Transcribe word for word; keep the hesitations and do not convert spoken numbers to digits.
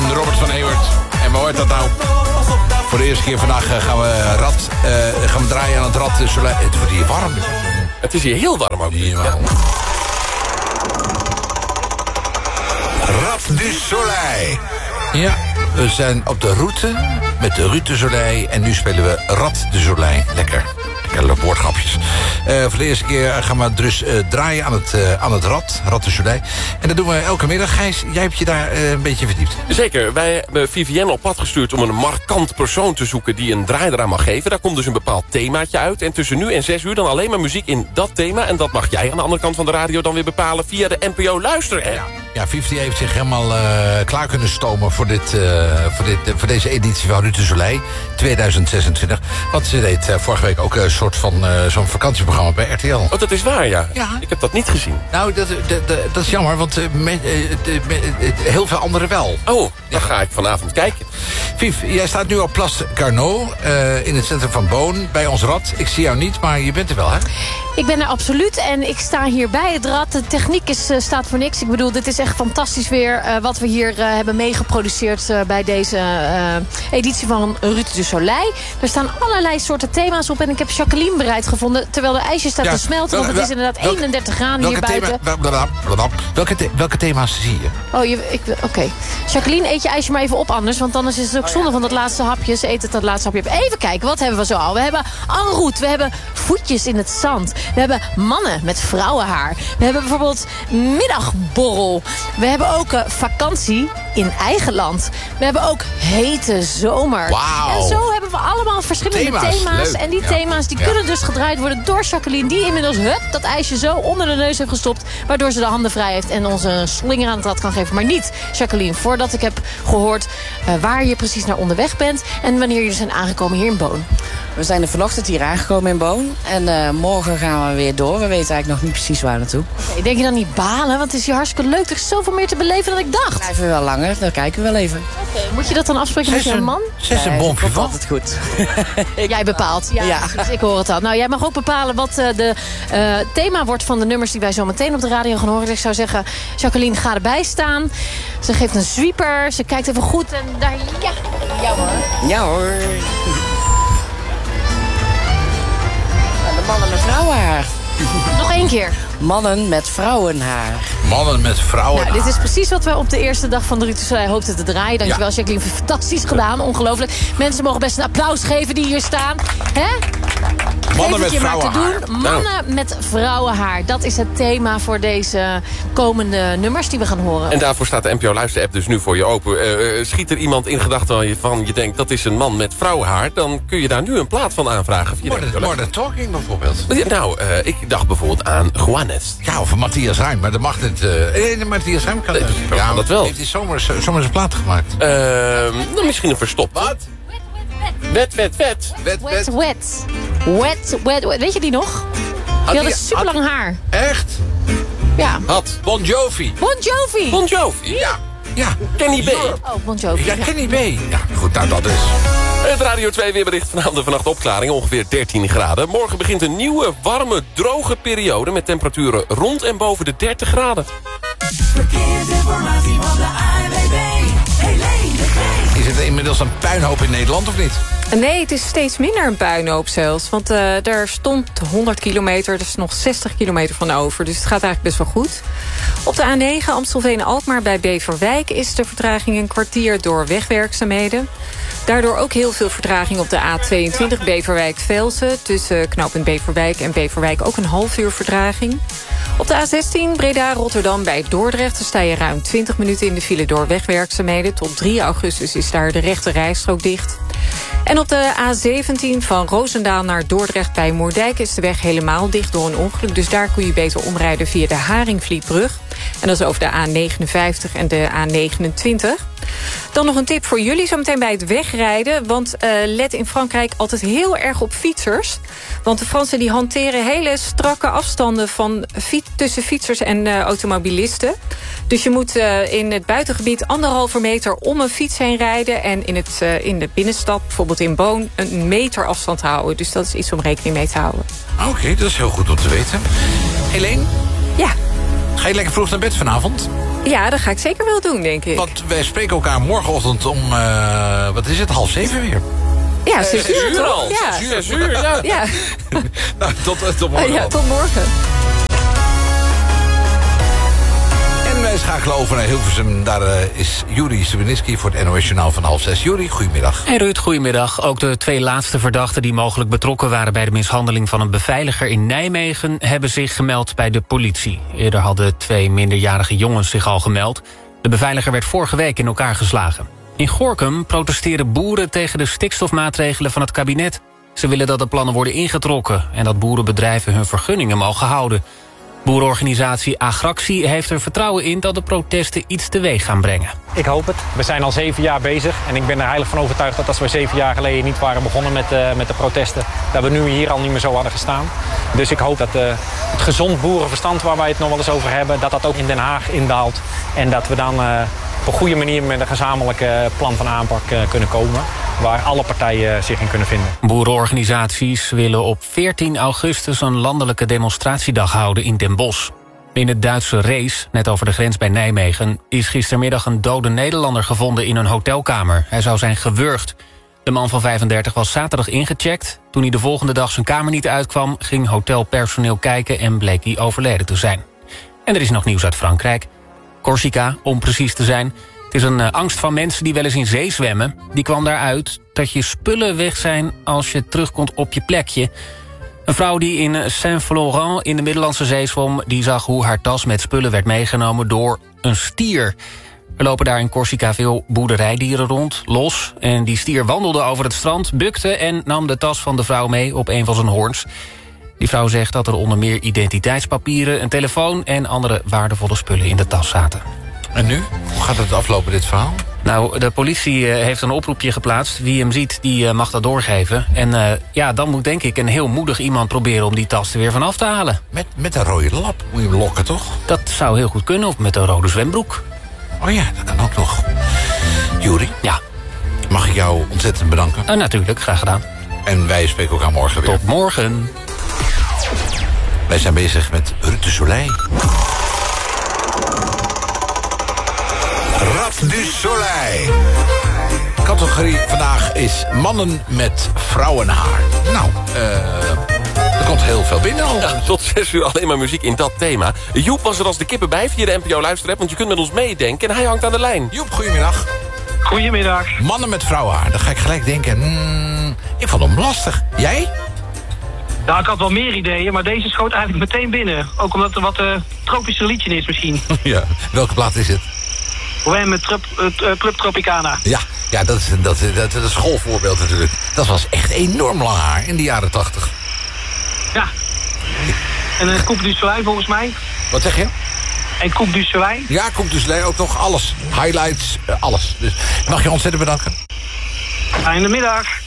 en Robert van Ewert. En waar hoort dat nou? Voor de eerste keer vandaag gaan we, rad, uh, gaan we draaien aan het Rad du Soleil. Het wordt hier warm. Het is hier heel warm ook. Hier warm. Rad du Soleil. Ja, we zijn op de route met de Rue du Soleil. En nu spelen we Rad du Soleil. Lekker. Lekker woordgrapjes. Uh, voor de eerste keer gaan we dus uh, draaien aan het, uh, aan het Rad. Rad du Soleil. En dat doen we elke middag. Gijs, jij hebt je daar uh, een beetje verdiept. Zeker. Wij hebben Vivienne op pad gestuurd om een markant persoon te zoeken die een draai eraan mag geven. Daar komt dus een bepaald themaatje uit. En tussen nu en zes uur dan alleen maar muziek in dat thema. En dat mag jij aan de andere kant van de radio dan weer bepalen via de N P O Luister-app. Ja. Ja, Vivty heeft zich helemaal uh, klaar kunnen stomen voor, dit, uh, voor, dit, uh, voor deze editie van Rue du Soleil tweeduizend zesentwintig. Want ze deed uh, vorige week ook een soort van uh, zo'n vakantieprogramma bij R T L. Oh, dat is waar, ja. Ja. Ik heb dat niet gezien. Nou, dat, dat, dat, dat is jammer, want uh, me, uh, de, me, uh, heel veel anderen wel. Oh, dan ja. ga ik vanavond kijken. Viv, jij staat nu op Place Carnot, uh, in het centrum van Boon, bij ons Rad. Ik zie jou niet, maar je bent er wel, hè? Ik ben er absoluut en ik sta hier bij het Rad. De techniek is, uh, staat voor niks. Ik bedoel, dit is echt fantastisch weer uh, wat we hier uh, hebben meegeproduceerd uh, bij deze uh, editie van Rue du Soleil. Er staan allerlei soorten thema's op en ik heb Jacqueline bereid gevonden terwijl de ijsje staat ja, te smelten, want het is inderdaad welke, eenendertig graden hier buiten. Thema, welke, the, welke thema's zie je? Oh, je, ik, oké. Okay. Jacqueline, eet je ijsje maar even op anders, want anders is het ook zonde van dat laatste hapje. Ze eet het dat laatste hapje op. Even kijken, wat hebben we zo al? We hebben en route, we hebben voetjes in het zand. We hebben mannen met vrouwenhaar. We hebben bijvoorbeeld middagborrel. We hebben ook uh, vakantie in eigen land. We hebben ook hete zomer. Wow. En zo hebben we allemaal verschillende thema's. thema's. En die ja. thema's die ja. kunnen dus gedraaid worden door Jacqueline, die inmiddels hup, dat ijsje zo onder de neus heeft gestopt, waardoor ze de handen vrij heeft en ons een slinger aan het rad kan geven. Maar niet, Jacqueline, voordat ik heb gehoord uh, waar je precies naar onderweg bent en wanneer jullie zijn aangekomen hier in Boon. We zijn er vanochtend hier aangekomen in Boon. En uh, morgen gaan we weer door. We weten eigenlijk nog niet precies waar naartoe. Okay, denk je dan niet balen? Want het is hier hartstikke leuk. Er is zoveel meer te beleven dan ik dacht. Blijven we wel langer. Dan kijken we wel even. Okay, moet je dat dan afspreken met je man? Zes een bon valt altijd goed. Jij bepaalt. Ja, ja. Dus ik hoor het al. Nou, jij mag ook bepalen wat uh, de uh, thema wordt van de nummers die wij zo meteen op de radio gaan horen. Dus ik zou zeggen, Jacqueline, ga erbij staan. Ze geeft een sweeper. Ze kijkt even goed en daar... Ja, ja hoor. Ja hoor. Mannen met vrouwenhaar. Nog één keer. Mannen met vrouwenhaar. Mannen met vrouwenhaar. Nou, dit is precies wat we op de eerste dag van de Rue du Soleil hoopten te draaien. Dankjewel, ja. Jacqueline. Fantastisch gedaan. Ongelooflijk. Mensen mogen best een applaus geven die hier staan. Hè? Mannen met vrouwenhaar. Mannen nou. met vrouwenhaar. Dat is het thema voor deze komende nummers die we gaan horen. En daarvoor staat de N P O Luister-app dus nu voor je open. Uh, schiet er iemand in gedachten van je denkt dat is een man met vrouwenhaar, dan kun je daar nu een plaat van aanvragen. Modern, Modern Talking bijvoorbeeld. Nou, uh, ik dacht bijvoorbeeld aan Juanes. Ja, of Matthias Reim, maar dat mag niet. Uh, nee, Matthias Reim kan, nee, uh, ja, dat wel. Heeft hij zomaar, zomaar zijn plaat gemaakt? Uh, nou, misschien een verstop. Wat? Wet, wet, wet. Wet, wet. Wet, wet, wet, wet. Weet je die nog? Die had een super lang haar. Echt? Ja. Had. Bon Jovi. Bon Jovi. Bon Jovi. Ja. Ja. Kenny B. Oh, Bon Jovi. Ja, Kenny B. Ja, goed, nou dat is... Het Radio twee weerbericht vanavond en vannacht opklaring, ongeveer dertien graden. Morgen begint een nieuwe, warme, droge periode met temperaturen rond en boven de dertig graden. Verkeersinformatie van de A N W B. Helene de Geest. Is het inmiddels een puinhoop in Nederland of niet? Nee, het is steeds minder een puinhoop zelfs. Want uh, er stond honderd kilometer, er is nog zestig kilometer van over. Dus het gaat eigenlijk best wel goed. Op de A negen Amstelveen-Alkmaar bij Beverwijk is de vertraging een kwartier door wegwerkzaamheden. Daardoor ook heel veel vertraging op de A tweeëntwintig Beverwijk-Velsen. Tussen knooppunt Beverwijk en Beverwijk ook een half uur vertraging. Op de A zestien Breda-Rotterdam bij Dordrecht sta je ruim twintig minuten in de file door wegwerkzaamheden. Tot drie augustus is daar de rechte rijstrook dicht. En op de A zeventien van Roosendaal naar Dordrecht bij Moerdijk is de weg helemaal dicht door een ongeluk. Dus daar kun je beter omrijden via de Haringvlietbrug. En dat is over de A negenenvijftig en de A negenentwintig. Dan nog een tip voor jullie zometeen bij het wegrijden. Want uh, let in Frankrijk altijd heel erg op fietsers. Want de Fransen die hanteren hele strakke afstanden van fiets, tussen fietsers en uh, automobilisten. Dus je moet uh, in het buitengebied anderhalve meter om een fiets heen rijden. En in, het, uh, in de binnenstad, bijvoorbeeld in Boon, een meter afstand houden. Dus dat is iets om rekening mee te houden. Oké, okay, dat is heel goed om te weten. Helene? Ja. Ga je lekker vroeg naar bed vanavond? Ja, dat ga ik zeker wel doen, denk ik. Want wij spreken elkaar morgenochtend om, uh, wat is het, half zeven weer. Ja, zes uh, uur, uur al. Ja. Zes uur, zes uur, ja. ja. Nou, tot, uh, tot morgen. Uh, ja, tot morgen. En wij schakelen over naar Hilversum. Daar uh, is Juri Stubenitski voor het N O S Journaal van half zes. Juri, goedemiddag. Hey Ruud, goedemiddag. Ook de twee laatste verdachten die mogelijk betrokken waren bij de mishandeling van een beveiliger in Nijmegen hebben zich gemeld bij de politie. Eerder hadden twee minderjarige jongens zich al gemeld. De beveiliger werd vorige week in elkaar geslagen. In Gorinchem protesteren boeren tegen de stikstofmaatregelen van het kabinet. Ze willen dat de plannen worden ingetrokken en dat boerenbedrijven hun vergunningen mogen houden. Boerenorganisatie Agractie heeft er vertrouwen in dat de protesten iets teweeg gaan brengen. Ik hoop het. We zijn al zeven jaar bezig en ik ben er heilig van overtuigd dat als we zeven jaar geleden niet waren begonnen met, uh, met de protesten, dat we nu hier al niet meer zo hadden gestaan. Dus ik hoop dat uh, het gezond boerenverstand waar wij het nog wel eens over hebben, dat dat ook in Den Haag indaalt. En dat we dan uh, op een goede manier met een gezamenlijke plan van aanpak uh, kunnen komen, waar alle partijen zich in kunnen vinden. Boerenorganisaties willen op veertien augustus een landelijke demonstratiedag houden in Den Bosch. In het Duitse Rees, net over de grens bij Nijmegen, is gistermiddag een dode Nederlander gevonden in een hotelkamer. Hij zou zijn gewurgd. De man van vijfendertig was zaterdag ingecheckt. Toen hij de volgende dag zijn kamer niet uitkwam, ging hotelpersoneel kijken en bleek hij overleden te zijn. En er is nog nieuws uit Frankrijk. Corsica, om precies te zijn. Het is een uh, angst van mensen die wel eens in zee zwemmen. Die kwam daaruit dat je spullen weg zijn als je terugkomt op je plekje. Een vrouw die in Saint-Florent in de Middellandse Zee zwom, die zag hoe haar tas met spullen werd meegenomen door een stier. Er lopen daar in Corsica veel boerderijdieren rond, los. En die stier wandelde over het strand, bukte en nam de tas van de vrouw mee op een van zijn hoorns. Die vrouw zegt dat er onder meer identiteitspapieren, een telefoon en andere waardevolle spullen in de tas zaten. En nu? Hoe gaat het aflopen, dit verhaal? Nou, de politie heeft een oproepje geplaatst. Wie hem ziet, die mag dat doorgeven. En uh, ja, dan moet denk ik een heel moedig iemand proberen om die tas er weer vanaf te halen. Met, met een rode lap moet je hem lokken, toch? Dat zou heel goed kunnen, of met een rode zwembroek. Oh ja, dat kan ook nog. Juri? Ja. Mag ik jou ontzettend bedanken? Uh, natuurlijk, graag gedaan. En wij spreken elkaar morgen weer. Tot morgen. Wij zijn bezig met Ruud de Soleil. Rad du Soleil. Categorie vandaag is mannen met vrouwenhaar. Nou, eh... er komt heel veel binnen al. Ja, tot zes uur alleen maar muziek in dat thema. Joep was er als de kippen bij via de N P O luisterapp, want je kunt met ons meedenken en hij hangt aan de lijn. Joep, goedemiddag. Goedemiddag. Mannen met vrouwenhaar, dan ga ik gelijk denken... Hmm, ik vond hem lastig. Jij? Nou, ik had wel meer ideeën, maar deze schoot eigenlijk meteen binnen. Ook omdat er wat uh, tropischer liedje is misschien. Ja, welke plaat is het? Wham met Club, uh, Club Tropicana. Ja, ja dat, is, dat, dat, dat is een schoolvoorbeeld natuurlijk. Dat was echt enorm lang haar in de jaren tachtig. Ja. En een Coupe du Soleil volgens mij. Wat zeg je? En Coupe du Soleil. Ja, Coupe du Soleil ook nog. Alles. Highlights, uh, alles. Dus mag je ontzettend bedanken. Fijne middag.